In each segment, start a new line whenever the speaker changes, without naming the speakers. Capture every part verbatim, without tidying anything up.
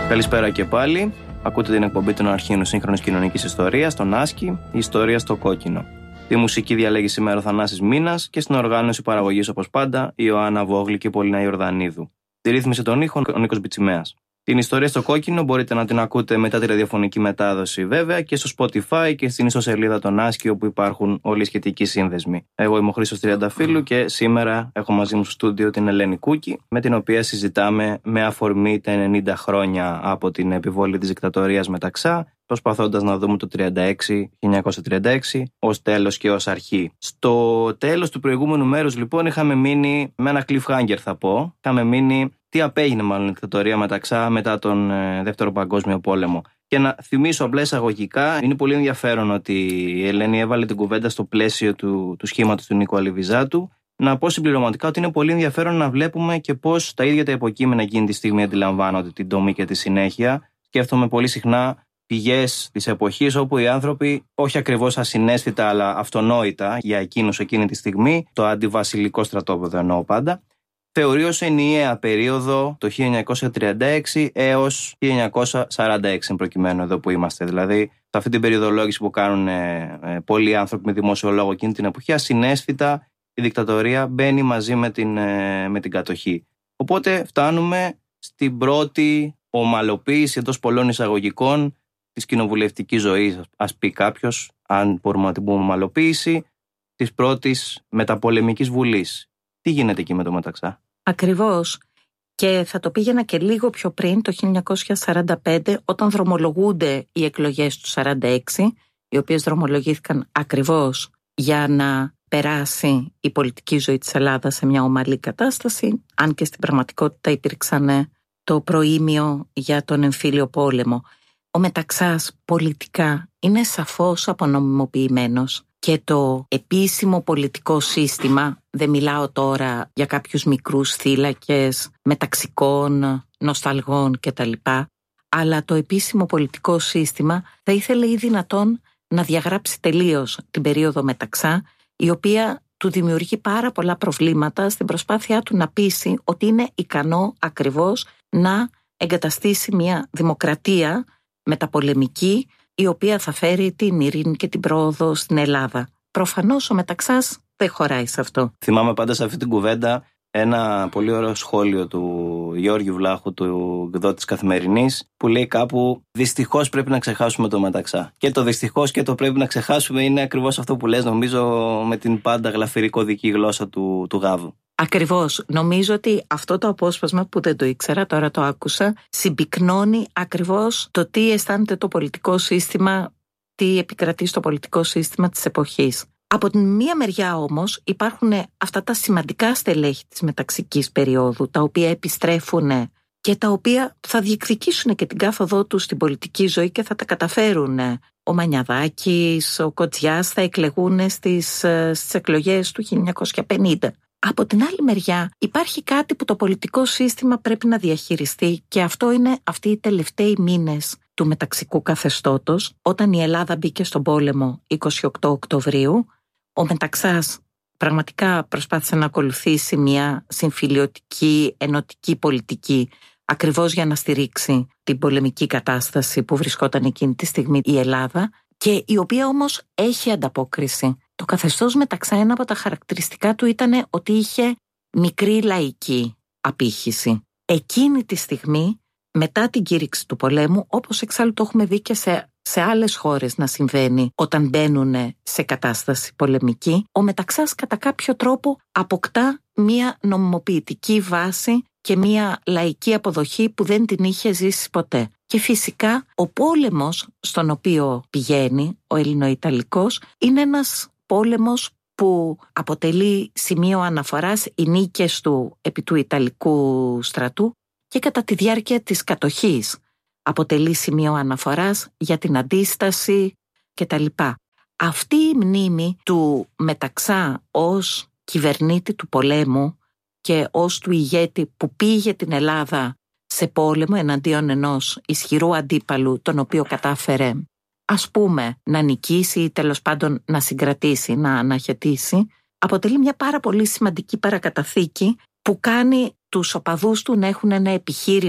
Καλησπέρα και πάλι. Ακούτε την εκπομπή των αρχείων σύγχρονης κοινωνικής ιστορίας, τον Άσκη, η ιστορία στο κόκκινο. Τη μουσική διαλέγει σήμερα ο Θανάσης Μίνας και στην οργάνωση παραγωγής, όπως πάντα, η Ιωάννα Βόγλη και η Πολίνα Ιορδανίδου. Τη ρύθμιση των ήχων ο Νίκος Μπιτσιμέας. Την ιστορία στο κόκκινο μπορείτε να την ακούτε μετά τη ραδιοφωνική μετάδοση, βέβαια, και στο Spotify και στην ιστοσελίδα των Άσκη, όπου υπάρχουν όλοι οι σχετικοί σύνδεσμοι. Εγώ είμαι ο Χρήστος Τριανταφύλου και σήμερα έχω μαζί μου στο στούντιο την Ελένη Κούκη, με την οποία συζητάμε με αφορμή τα ενενήντα χρόνια από την επιβολή της δικτατορίας Μεταξά, προσπαθώντας να δούμε το χίλια εννιακόσια τριάντα έξι ως τέλος και ως αρχή. Στο τέλος του προηγούμενου μέρους, λοιπόν, είχαμε μείνει με ένα cliffhanger, θα πω. Είχαμε μείνει τι απέγινε μάλλον η δικτατορία Μεταξά μετά τον ε, Δεύτερο Παγκόσμιο Πόλεμο. Και να θυμίσω απλά εισαγωγικά, είναι πολύ ενδιαφέρον ότι η Ελένη έβαλε την κουβέντα στο πλαίσιο του, του σχήματος του Νίκου Αλιβιζάτου. Να πω συμπληρωματικά ότι είναι πολύ ενδιαφέρον να βλέπουμε και πώς τα ίδια τα υποκείμενα εκείνη τη στιγμή αντιλαμβάνονται την τομή και τη συνέχεια. Σκέφτομαι πολύ συχνά πηγές της εποχής όπου οι άνθρωποι, όχι ακριβώς ασυναίσθητα αλλά αυτονόητα για εκείνους εκείνη τη στιγμή, το αντιβασιλικό στρατόπεδο εννοώ πάντα, θεωρεί ως ενιαία περίοδο το χίλια εννιακόσια τριάντα έξι έως χίλια εννιακόσια σαράντα έξι προκειμένου εδώ που είμαστε. Δηλαδή, σε αυτή την περιοδολόγηση που κάνουν ε, ε, πολλοί άνθρωποι με δημοσιολόγο εκείνη την εποχή, ασυναίσθητα η δικτατορία μπαίνει μαζί με την, ε, με την κατοχή. Οπότε φτάνουμε στην πρώτη ομαλοποίηση εντός πολλών εισαγωγικών της κοινοβουλευτικής ζωής, ας πει κάποιος, αν μπορούμε να την πούμε ομαλοποίηση, της πρώτης μεταπολεμικής βουλής. Τι γίνεται εκεί με το Μεταξά?
Ακριβώς. Και θα το πήγαινα και λίγο πιο πριν, το χίλια εννιακόσια σαράντα πέντε, όταν δρομολογούνται οι εκλογές του σαράντα έξι, οι οποίες δρομολογήθηκαν ακριβώς για να περάσει η πολιτική ζωή της Ελλάδας σε μια ομαλή κατάσταση, αν και στην πραγματικότητα υπήρξαν το προήμιο για τον εμφύλιο πόλεμο. Ο Μεταξάς πολιτικά είναι σαφώς απονομιμοποιημένος και το επίσημο πολιτικό σύστημα, δεν μιλάω τώρα για κάποιους μικρούς θύλακες μεταξικών, νοσταλγών κτλ., αλλά το επίσημο πολιτικό σύστημα θα ήθελε ή δυνατόν να διαγράψει τελείως την περίοδο Μεταξά, η οποία του δημιουργεί πάρα πολλά προβλήματα στην προσπάθειά του να πείσει ότι είναι ικανό ακριβώς να εγκαταστήσει μια δημοκρατία μεταπολεμική, η οποία θα φέρει την ειρήνη και την πρόοδο στην Ελλάδα. Προφανώς ο Μεταξάς δεν χωράει σε αυτό.
Θυμάμαι πάντα σε αυτή την κουβέντα ένα πολύ ωραίο σχόλιο του Γιώργου Βλάχου, του εκδότη της Καθημερινής, που λέει κάπου «Δυστυχώς πρέπει να ξεχάσουμε το Μεταξά». Και το δυστυχώς και το πρέπει να ξεχάσουμε είναι ακριβώς αυτό που λες, νομίζω, με την πάντα γλαφυρικοδική γλώσσα του, του Γάβου.
Ακριβώς. Νομίζω ότι αυτό το απόσπασμα, που δεν το ήξερα, τώρα το άκουσα, συμπυκνώνει ακριβώς το τι αισθάνεται το πολιτικό σύστημα, τι επικρατεί στο πολιτικό σύστημα της εποχής. Από την μία μεριά όμως υπάρχουν αυτά τα σημαντικά στελέχη της μεταξικής περίοδου, τα οποία επιστρέφουν και τα οποία θα διεκδικήσουν και την κάθοδό τους στην πολιτική ζωή και θα τα καταφέρουν. Ο Μανιαδάκης, ο Κοτζιάς θα εκλεγούν στις, στις εκλογές του χίλια εννιακόσια πενήντα. Από την άλλη μεριά υπάρχει κάτι που το πολιτικό σύστημα πρέπει να διαχειριστεί, και αυτό είναι αυτοί οι τελευταίοι μήνες του μεταξικού καθεστώτος, όταν η Ελλάδα μπήκε στον πόλεμο είκοσι οκτώ Οκτωβρίου. Ο Μεταξάς πραγματικά προσπάθησε να ακολουθήσει μια συμφιλιωτική, ενωτική πολιτική, ακριβώς για να στηρίξει την πολεμική κατάσταση που βρισκόταν εκείνη τη στιγμή η Ελλάδα, και η οποία όμως έχει ανταπόκριση. Το καθεστώς Μεταξά, ένα από τα χαρακτηριστικά του ήταν ότι είχε μικρή λαϊκή απήχηση. Εκείνη τη στιγμή, μετά την κήρυξη του πολέμου, όπως εξάλλου το έχουμε δει και σε, σε άλλες χώρες να συμβαίνει όταν μπαίνουν σε κατάσταση πολεμική, ο Μεταξάς κατά κάποιο τρόπο αποκτά μία νομιμοποιητική βάση και μία λαϊκή αποδοχή που δεν την είχε ζήσει ποτέ. Και φυσικά ο πόλεμος στον οποίο πηγαίνει, ο Ελληνοϊταλικός, είναι ένας πόλεμος που αποτελεί σημείο αναφοράς οι νίκες του επί του Ιταλικού στρατού, και κατά τη διάρκεια της κατοχής αποτελεί σημείο αναφοράς για την αντίσταση κτλ. Αυτή η μνήμη του Μεταξά ως κυβερνήτη του πολέμου και ως του ηγέτη που πήγε την Ελλάδα σε πόλεμο εναντίον ενός ισχυρού αντίπαλου, τον οποίο κατάφερε, ας πούμε, να νικήσει ή τέλος πάντων να συγκρατήσει, να αναχαιτήσει, αποτελεί μια πάρα πολύ σημαντική παρακαταθήκη που κάνει τους οπαδούς του να έχουν ένα επιχείρημα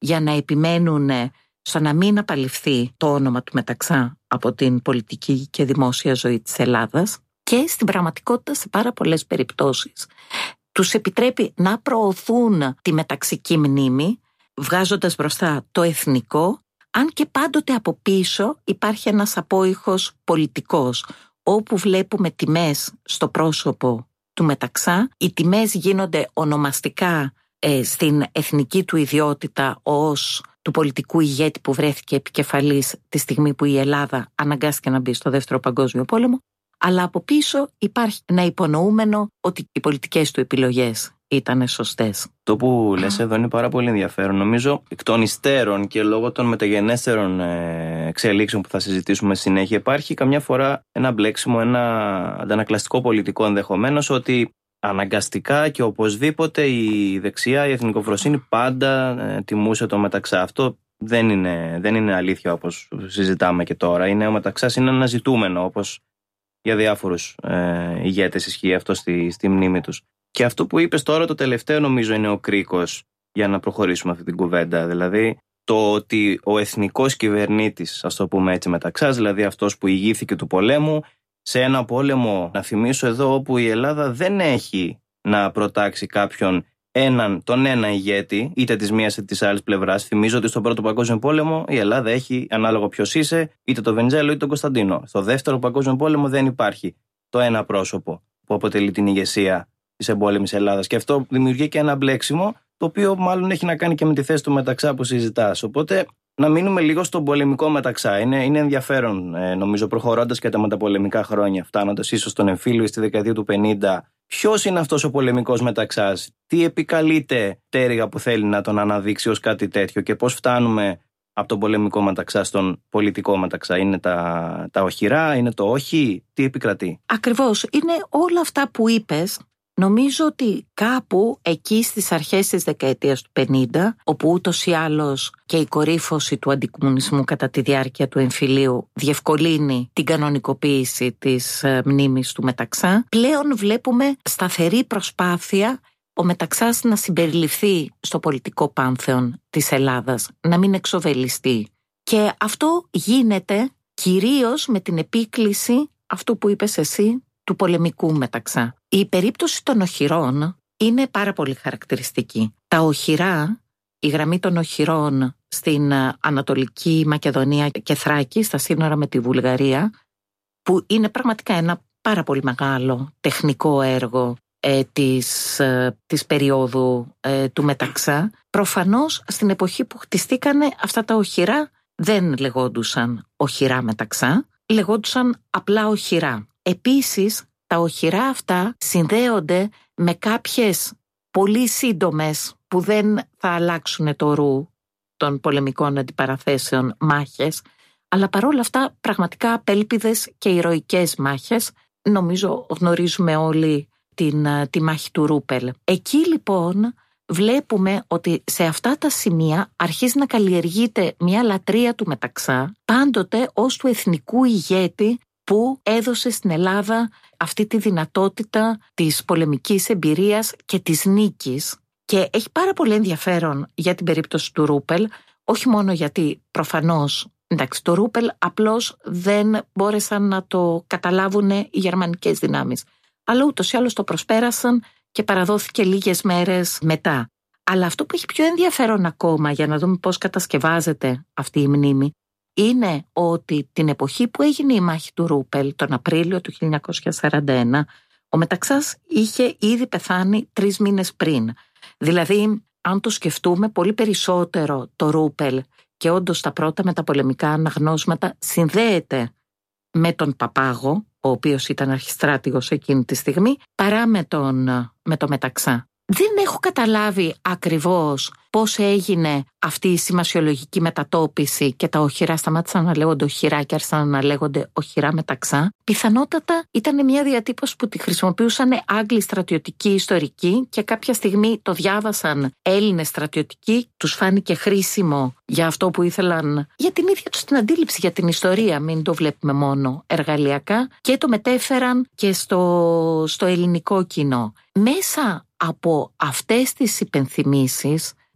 για να επιμένουν στο να μην απαλληφθεί το όνομα του Μεταξά από την πολιτική και δημόσια ζωή της Ελλάδας, και στην πραγματικότητα σε πάρα πολλές περιπτώσεις τους επιτρέπει να προωθούν τη μεταξική μνήμη, βγάζοντας μπροστά το εθνικό, αν και πάντοτε από πίσω υπάρχει ένας απόϊχος πολιτικός, όπου βλέπουμε τιμές στο πρόσωπο του Μεταξά. Οι τιμές γίνονται ονομαστικά ε, στην εθνική του ιδιότητα ως του πολιτικού ηγέτη που βρέθηκε επικεφαλής τη στιγμή που η Ελλάδα αναγκάστηκε να μπει στο Δεύτερο Παγκόσμιο Πόλεμο, αλλά από πίσω υπάρχει ένα υπονοούμενο ότι οι πολιτικές του επιλογές ήταν σωστές.
Το που λες εδώ είναι πάρα πολύ ενδιαφέρον. Νομίζω εκ των υστέρων και λόγω των μεταγενέστερων εξελίξεων που θα συζητήσουμε συνέχεια, υπάρχει καμιά φορά ένα μπλέξιμο, ένα αντανακλαστικό πολιτικό ενδεχομένως, ότι αναγκαστικά και οπωσδήποτε η δεξιά, η εθνικοφροσύνη πάντα ε, τιμούσε το Μεταξά. Αυτό δεν είναι, δεν είναι αλήθεια όπως συζητάμε και τώρα. Είναι, ο Μεταξάς είναι ένα ζητούμενο, όπως για διάφορους ε, ηγέτες ισχύει αυτό στη, στη μνήμη τους. Και αυτό που είπες τώρα το τελευταίο νομίζω είναι ο κρίκος για να προχωρήσουμε αυτή την κουβέντα. Δηλαδή το ότι ο εθνικός κυβερνήτης, ας το πούμε έτσι, Μεταξάς, δηλαδή αυτός που ηγήθηκε του πολέμου, σε ένα πόλεμο, να θυμίσω εδώ, όπου η Ελλάδα δεν έχει να προτάξει κάποιον έναν, τον ένα ηγέτη, είτε της μίας είτε της άλλης πλευράς. Θυμίζω ότι στον Πρώτο Παγκόσμιο Πόλεμο η Ελλάδα έχει, ανάλογα ποιος είσαι, είτε τον Βενιζέλο είτε τον Κωνσταντίνο. Στο Δεύτερο Παγκόσμιο Πόλεμο δεν υπάρχει το ένα πρόσωπο που αποτελεί την ηγεσία της εμπόλεμης Ελλάδας. Και αυτό δημιουργεί και ένα μπλέξιμο, το οποίο μάλλον έχει να κάνει και με τη θέση του Μεταξά που συζητάς. Οπότε να μείνουμε λίγο στον πολεμικό Μεταξά. Είναι, είναι ενδιαφέρον, ε, νομίζω, προχωρώντας και τα μεταπολεμικά χρόνια, φτάνοντας ίσως στον εμφύλιο στη δεκαετία του πενήντα. Ποιος είναι αυτός ο πολεμικός Μεταξάς, τι επικαλείται τέριγα που θέλει να τον αναδείξει ως κάτι τέτοιο και πώς φτάνουμε από τον πολεμικό Μεταξά στον πολιτικό Μεταξά? Είναι τα, τα οχυρά, είναι το όχι, τι επικρατεί?
Ακριβώς, είναι όλα αυτά που είπες. Νομίζω ότι κάπου εκεί στις αρχές της δεκαετίας του πενήντα, όπου ούτως ή άλλως και η κορύφωση του αντικομμουνισμού κατά τη διάρκεια του εμφυλίου διευκολύνει την κανονικοποίηση της μνήμης του Μεταξά, πλέον βλέπουμε σταθερή προσπάθεια ο Μεταξάς να συμπεριληφθεί στο πολιτικό πάνθεον της Ελλάδας, να μην εξοβελιστεί. Και αυτό γίνεται κυρίως με την επίκληση αυτού που είπες εσύ, του πολεμικού Μεταξά. Η περίπτωση των οχυρών είναι πάρα πολύ χαρακτηριστική. Τα οχυρά, η γραμμή των οχυρών στην Ανατολική Μακεδονία και Θράκη, στα σύνορα με τη Βουλγαρία, που είναι πραγματικά ένα πάρα πολύ μεγάλο τεχνικό έργο ε, της, ε, της περίοδου ε, του Μεταξά, προφανώς στην εποχή που χτιστήκανε αυτά τα οχυρά δεν λεγόντουσαν οχυρά Μεταξά, λεγόντουσαν απλά οχυρά. Επίσης, τα οχυρά αυτά συνδέονται με κάποιες πολύ σύντομες, που δεν θα αλλάξουν το ρου των πολεμικών αντιπαραθέσεων, μάχες, αλλά παρόλα αυτά πραγματικά απέλπιδες και ηρωικές μάχες. Νομίζω γνωρίζουμε όλοι την, τη μάχη του Ρούπελ. Εκεί λοιπόν βλέπουμε ότι σε αυτά τα σημεία αρχίζει να καλλιεργείται μια λατρεία του Μεταξά, πάντοτε ως του εθνικού ηγέτη που έδωσε στην Ελλάδα αυτή τη δυνατότητα της πολεμικής εμπειρίας και της νίκης. Και έχει πάρα πολύ ενδιαφέρον για την περίπτωση του Ρούπελ, όχι μόνο γιατί προφανώς, εντάξει, το Ρούπελ απλώς δεν μπόρεσαν να το καταλάβουν οι γερμανικές δυνάμεις, αλλά ούτως ή άλλως το προσπέρασαν και παραδόθηκε λίγες μέρες μετά. Αλλά αυτό που έχει πιο ενδιαφέρον ακόμα, για να δούμε πώς κατασκευάζεται αυτή η μνήμη, είναι ότι την εποχή που έγινε η μάχη του Ρούπελ, τον Απρίλιο του χίλια εννιακόσια σαράντα ένα, ο Μεταξάς είχε ήδη πεθάνει τρεις μήνες πριν. Δηλαδή, αν το σκεφτούμε, πολύ περισσότερο το Ρούπελ, και όντως τα πρώτα μεταπολεμικά αναγνώσματα, συνδέεται με τον Παπάγο, ο οποίος ήταν αρχιστράτηγος εκείνη τη στιγμή, παρά με τον, με το Μεταξά. Δεν έχω καταλάβει ακριβώς πώς έγινε αυτή η σημασιολογική μετατόπιση και τα οχυρά σταμάτησαν να λέγονται οχυρά και άρχισαν να λέγονται οχυρά Μεταξά. Πιθανότατα ήταν μια διατύπωση που τη χρησιμοποιούσαν Άγγλοι στρατιωτικοί ιστορικοί και κάποια στιγμή το διάβασαν Έλληνες στρατιωτικοί, τους φάνηκε χρήσιμο για αυτό που ήθελαν, για την ίδια τους την αντίληψη για την ιστορία, μην το βλέπουμε μόνο εργαλειακά, και το μετέφεραν και στο, στο ελληνικό κοινό. Μέσα από αυτές τις υπενθυμίσεις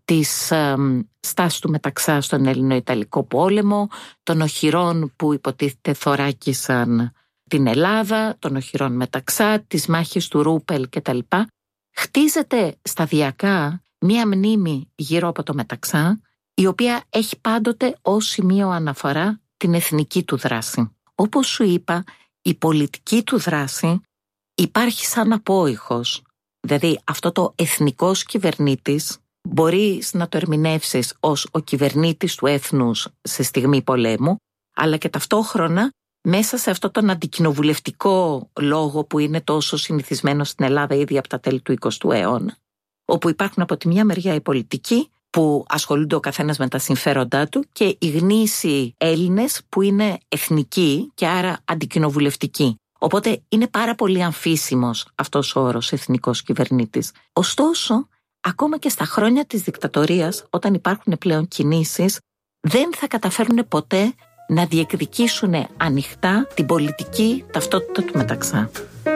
της ε, στάσης του Μεταξά στον Ελληνο-Ιταλικό πόλεμο, των οχυρών που υποτίθεται θωράκισαν την Ελλάδα, των οχυρών Μεταξά, της μάχης του Ρούπελ κτλ. Χτίζεται σταδιακά μία μνήμη γύρω από το Μεταξά, η οποία έχει πάντοτε ως σημείο αναφορά την εθνική του δράση. Όπως σου είπα, η πολιτική του δράση υπάρχει σαν απόϊχος. Δηλαδή αυτό το εθνικός κυβερνήτης μπορείς να το ερμηνεύσεις ως ο κυβερνήτης του έθνους σε στιγμή πολέμου, αλλά και ταυτόχρονα μέσα σε αυτό τον αντικοινοβουλευτικό λόγο που είναι τόσο συνηθισμένο στην Ελλάδα ήδη από τα τέλη του εικοστού αιώνα, όπου υπάρχουν από τη μια μεριά οι πολιτικοί που ασχολούνται ο καθένας με τα συμφέροντά του και οι γνήσιοι Έλληνες που είναι εθνικοί και άρα αντικοινοβουλευτικοί. Οπότε είναι πάρα πολύ αμφίσιμος αυτός ο όρος εθνικός κυβερνήτης. Ωστόσο, ακόμα και στα χρόνια της δικτατορίας, όταν υπάρχουν πλέον κινήσεις, δεν θα καταφέρουν ποτέ να διεκδικήσουν ανοιχτά την πολιτική ταυτότητα του Μεταξά.